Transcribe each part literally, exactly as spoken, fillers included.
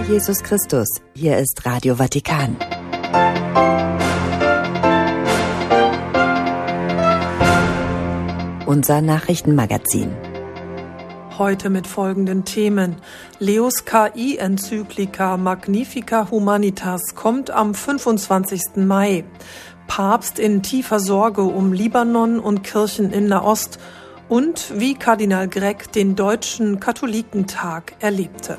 Jesus Christus. Hier ist Radio Vatikan. Unser Nachrichtenmagazin. Heute mit folgenden Themen. Leos K I-Enzyklika Magnificat Humanitas kommt am fünfundzwanzigsten Mai. Papst in tiefer Sorge um Libanon und Kirchen in Nahost und wie Kardinal Gregg den Deutschen Katholikentag erlebte.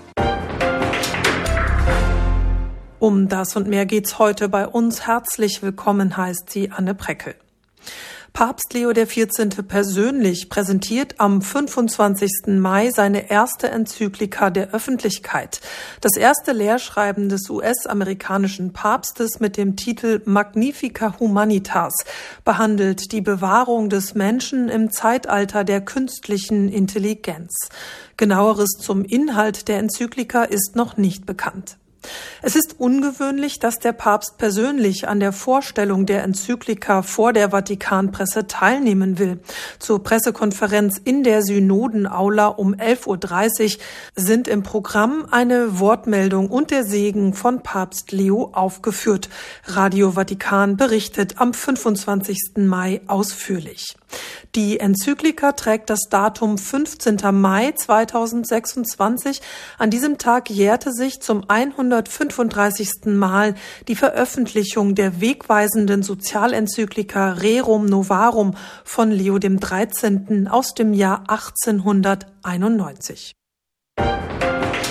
Um das und mehr geht's heute bei uns. Herzlich willkommen heißt sie Anne Preckel. Papst Leo der vierzehnte persönlich präsentiert am fünfundzwanzigsten Mai seine erste Enzyklika der Öffentlichkeit. Das erste Lehrschreiben des U S-amerikanischen Papstes mit dem Titel Magnificat Humanitas behandelt die Bewahrung des Menschen im Zeitalter der künstlichen Intelligenz. Genaueres zum Inhalt der Enzyklika ist noch nicht bekannt. Es ist ungewöhnlich, dass der Papst persönlich an der Vorstellung der Enzyklika vor der Vatikanpresse teilnehmen will. Zur Pressekonferenz in der Synodenaula um elf Uhr dreißig sind im Programm eine Wortmeldung und der Segen von Papst Leo aufgeführt. Radio Vatikan berichtet am fünfundzwanzigsten Mai ausführlich. Die Enzyklika trägt das Datum fünfzehnten Mai zweitausendsechsundzwanzig. An diesem Tag jährte sich zum hundertfünfunddreißigsten Mal die Veröffentlichung der wegweisenden Sozialenzyklika Rerum Novarum von Leo dem dreizehnten aus dem Jahr achtzehnhunderteinundneunzig.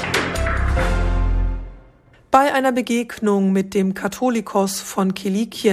Bei einer Begegnung mit dem Katholikos von Kilikien